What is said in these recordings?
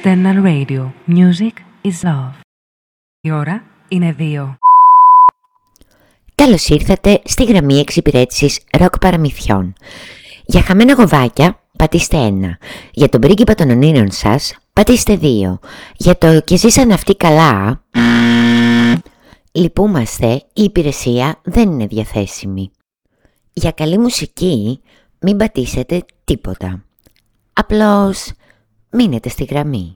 Eternal Radio. Music is love. Η ώρα είναι 2. Καλώς ήρθατε στη γραμμή εξυπηρέτησης ροκ παραμυθιών. Για χαμένα γοβάκια πατήστε 1. Για τον πρίγκιπα των ονείρων σας πατήστε 2. Για το «και ζήσαν αυτοί καλά» λυπούμαστε, η υπηρεσία δεν είναι διαθέσιμη. Για καλή μουσική μην πατήσετε τίποτα. Απλώς μείνετε στη γραμμή.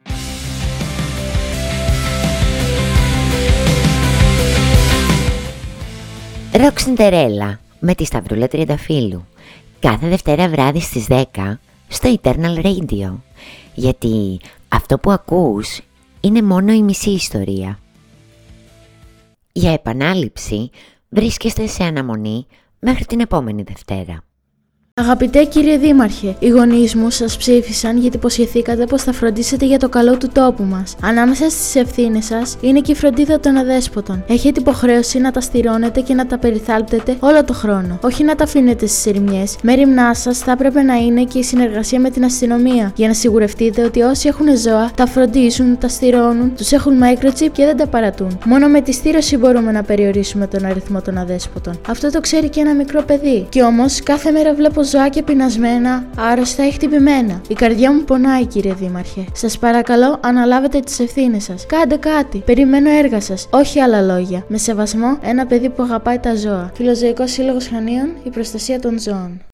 Ροκ Σιντερέλα με τη Σταυρούλα Τριανταφύλου. Κάθε Δευτέρα βράδυ στις 10 στο Eternal Radio. Γιατί αυτό που ακούς είναι μόνο η μισή ιστορία. Για επανάληψη βρίσκεστε σε αναμονή μέχρι την επόμενη Δευτέρα. Αγαπητέ κύριε Δήμαρχε, οι γονείς μου σας ψήφισαν γιατί υποσχεθήκατε πως θα φροντίσετε για το καλό του τόπου μας. Ανάμεσα στις ευθύνες σας είναι και η φροντίδα των αδέσποτων. Έχετε υποχρέωση να τα στηρώνετε και να τα περιθάλπτετε όλο το χρόνο. Όχι να τα αφήνετε στις ερημιές. Μέριμνά σας θα έπρεπε να είναι και η συνεργασία με την αστυνομία. Για να σιγουρευτείτε ότι όσοι έχουν ζώα τα φροντίζουν, τα στηρώνουν, τους έχουν microchip και δεν τα παρατούν. Μόνο με τη στήρωση μπορούμε να περιορίσουμε τον αριθμό των αδέσποτων. Αυτό το ξέρει και ένα μικρό παιδί. Κι όμως κάθε μέρα βλέπω ζωάκια πεινασμένα, άρρωστα ή χτυπημένα. Η καρδιά μου πονάει, κύριε Δήμαρχε. Σας παρακαλώ, αναλάβετε τις ευθύνες σας. Κάντε κάτι. Περιμένω έργα σας. Όχι άλλα λόγια. Με σεβασμό, ένα παιδί που αγαπάει τα ζώα. Φιλοζωικός Σύλλογος Χανίων, η προστασία των ζώων.